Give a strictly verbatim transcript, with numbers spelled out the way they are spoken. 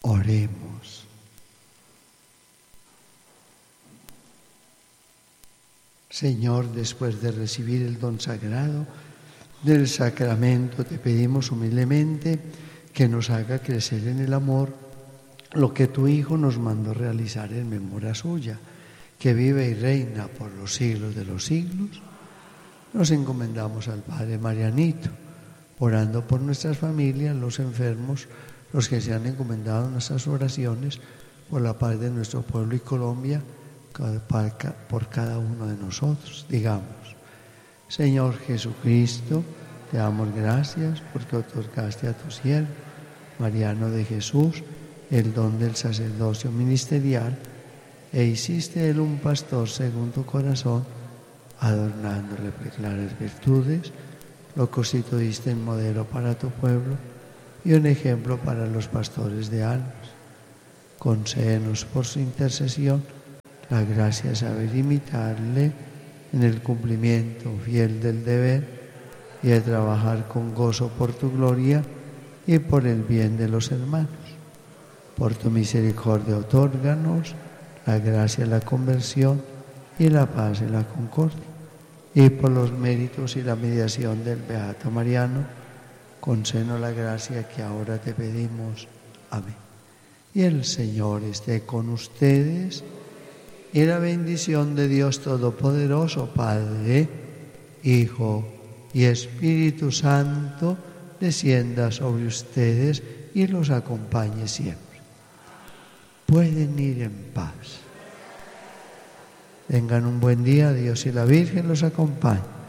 Oremos. Señor, después de recibir el don sagrado del sacramento, te pedimos humildemente que nos haga crecer en el amor lo que tu Hijo nos mandó realizar en memoria suya, que vive y reina por los siglos de los siglos. Nos encomendamos al Padre Marianito, orando por nuestras familias, los enfermos, los que se han encomendado en nuestras oraciones, por la paz de nuestro pueblo y Colombia, por cada uno de nosotros. Digamos: Señor Jesucristo, te damos gracias porque otorgaste a tu siervo Mariano de Jesús el don del sacerdocio ministerial e hiciste de él un pastor según tu corazón, adornándole de claras virtudes, lo constituiste en modelo para tu pueblo y un ejemplo para los pastores de almas. Concédenos por su intercesión la gracia de saber imitarle en el cumplimiento fiel del deber y de trabajar con gozo por tu gloria y por el bien de los hermanos. Por tu misericordia, otórganos la gracia de la conversión y la paz y la concordia. Y por los méritos y la mediación del Beato Mariano, concédenos la gracia que ahora te pedimos. Amén. Y el Señor esté con ustedes, y la bendición de Dios Todopoderoso, Padre, Hijo y Espíritu Santo, descienda sobre ustedes y los acompañe siempre. Pueden ir en paz. Tengan un buen día. Dios y la Virgen los acompañen.